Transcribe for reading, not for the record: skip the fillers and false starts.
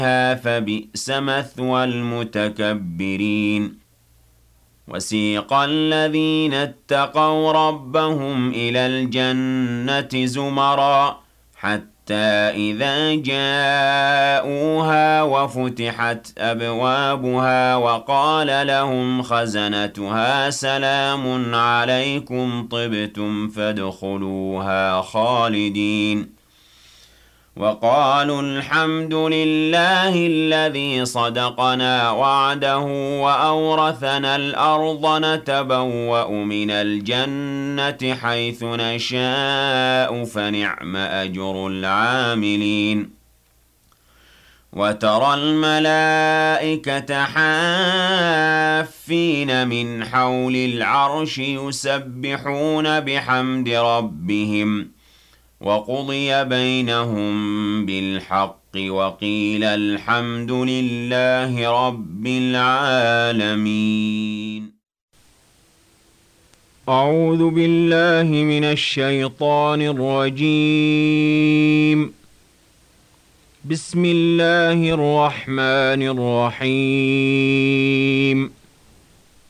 فبئس مثوى المتكبرين وسيق الذين اتقوا ربهم إلى الجنة زمرا حتى إذا جاءوها وفتحت أبوابها وقال لهم خزنتها سلام عليكم طبتم فادخلوها خالدين وقالوا الحمد لله الذي صدقنا وعده وأورثنا الأرض نتبوأ من الجنة حيث نشاء فنعم أجر العاملين وترى الملائكة حافين من حول العرش يسبحون بحمد ربهم وقضي بينهم بالحق وقيل الحمد لله رب العالمين. أعوذ بالله من الشيطان الرجيم. بسم الله الرحمن الرحيم.